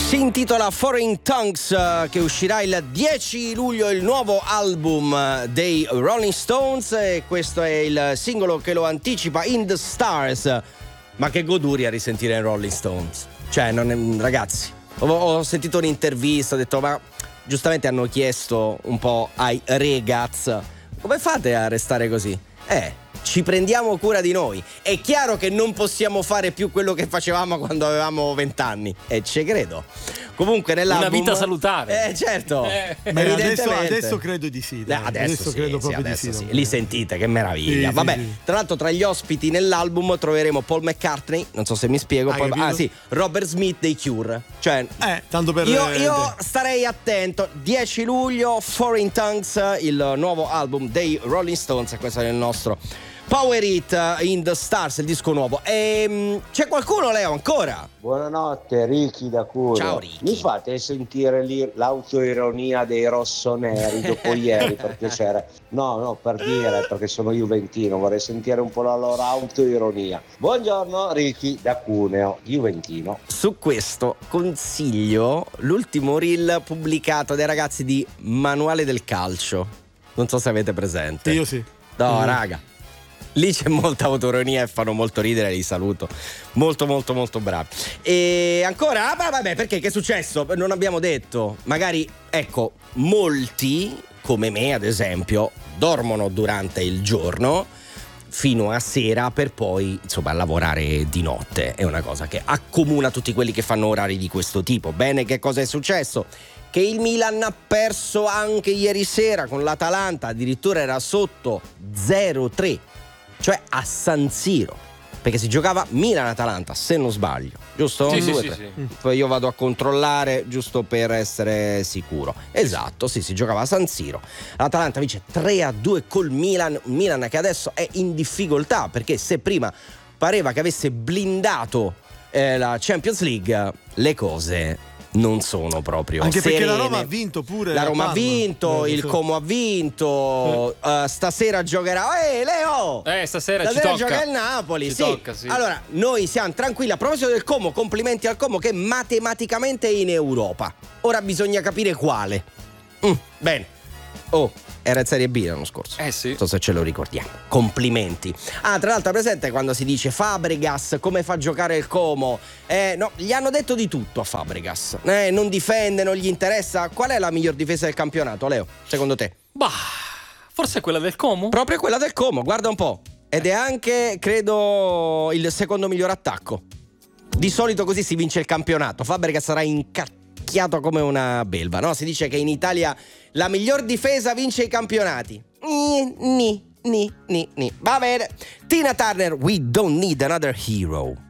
Si intitola Foreign Tongues, che uscirà il 10 luglio, il nuovo album dei Rolling Stones, e questo è il singolo che lo anticipa, In the Stars. Ma che goduria risentire i Rolling Stones. Cioè, ragazzi, ho sentito un'intervista, ho detto, ma giustamente hanno chiesto un po' ai ragazzi, come fate a restare così? Ci prendiamo cura di noi. È chiaro che non possiamo fare più quello che facevamo quando avevamo 20 anni, e ci credo. Comunque nell'album, una vita salutare. Certo. Ma adesso credo di sì. Adesso credo proprio di sì. Li sentite, che meraviglia. Sì, Vabbè, sì. Tra l'altro tra gli ospiti nell'album troveremo Paul McCartney, non so se mi spiego, Robert Smith dei Cure. Cioè, tanto per io starei attento. 10 luglio, Foreign Tongues, il nuovo album dei Rolling Stones, e questo è il nostro Power It, In the Stars, il disco nuovo. C'è qualcuno, Leo, ancora? Buonanotte, Ricky da Cuneo. Ciao, Ricky. Mi fate sentire l'autoironia dei rossoneri dopo ieri, per piacere? No, per dire, perché sono juventino, vorrei sentire un po' la loro autoironia. Buongiorno, Ricky da Cuneo, juventino. Su questo consiglio l'ultimo reel pubblicato dai ragazzi di Manuale del Calcio. Non so se avete presente. Io sì. No, raga, lì c'è molta autoironia e fanno molto ridere, li saluto. Molto molto molto bravi. E ancora, vabbè, perché che è successo? Non abbiamo detto. Magari, ecco, molti, come me ad esempio, dormono durante il giorno fino a sera per poi, insomma, lavorare di notte. È una cosa che accomuna tutti quelli che fanno orari di questo tipo. Bene, che cosa è successo? Che il Milan ha perso anche ieri sera con l'Atalanta, addirittura era sotto 0-3, cioè a San Siro, perché si giocava Milan-Atalanta, se non sbaglio, giusto? Sì. Poi io vado a controllare giusto per essere sicuro. Esatto, sì, si giocava a San Siro. L'Atalanta vince 3-2 col Milan che adesso è in difficoltà, perché se prima pareva che avesse blindato la Champions League, le cose non sono proprio anche serene. Perché la Roma ha vinto pure. La Roma ha vinto, il Como ha vinto, stasera giocherà Leo! Stasera ci tocca. Gioca il Napoli, ci sì. tocca, sì. Allora, noi siamo tranquilli. A proposito del Como, complimenti al Como che matematicamente è in Europa. Ora bisogna capire quale. Bene. Era in Serie B l'anno scorso. Sì. Non so se ce lo ricordiamo. Complimenti. Tra l'altro, presente quando si dice Fabregas, come fa a giocare il Como? No, gli hanno detto di tutto a Fabregas. Non difende, non gli interessa. Qual è la miglior difesa del campionato, Leo? Secondo te? Forse quella del Como? Proprio quella del Como, guarda un po'. Ed è anche, credo, il secondo miglior attacco. Di solito così si vince il campionato. Fabregas sarà incacchiato come una belva, no? Si dice che in Italia la miglior difesa vince i campionati. Va bene. Tina Turner, We Don't Need Another Hero.